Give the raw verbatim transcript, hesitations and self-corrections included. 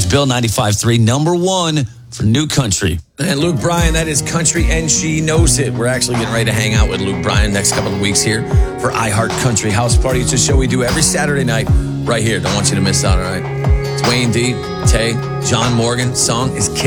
Bill ninety-five point three, number one for New Country. And Luke Bryan, that is Country, and she knows it. We're actually getting ready to hang out with Luke Bryan next couple of weeks here for iHeart Country House Party. It's a show we do every Saturday night right here. Don't want you to miss out, all right? It's Wayne D, Tay, John Morgan. Song is Kiss.